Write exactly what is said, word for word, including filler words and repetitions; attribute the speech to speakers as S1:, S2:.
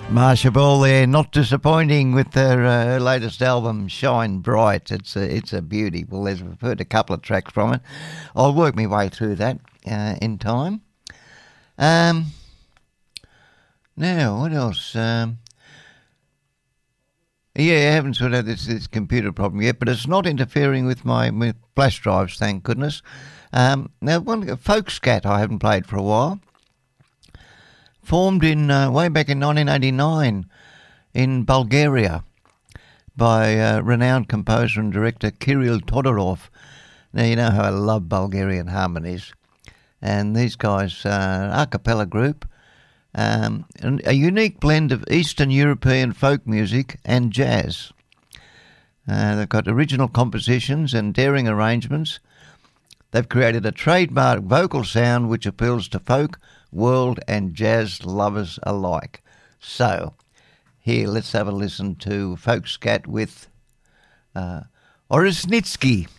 S1: Marsha Ball there, not disappointing with their uh, latest album, Shine Bright. It's a, it's a beauty. Well, there's, I've heard a couple of tracks from it. I'll work my way through that uh, in time. Um, now, what else? Um, yeah, I haven't sorted out this, this computer problem yet, but it's not interfering with my with flash drives, thank goodness. Um, now, one folk scat I haven't played for a while. Formed in uh, way back in nineteen eighty-nine in Bulgaria by uh, renowned composer and director Kirill Todorov. Now, you know how I love Bulgarian harmonies. And these guys, uh, a cappella group, um, a unique blend of Eastern European folk music and jazz. Uh, they've got original compositions and daring arrangements. They've created a trademark vocal sound which appeals to folk, world and jazz lovers alike. So, here, let's have a listen to folk scat with uh, Oresnitsky.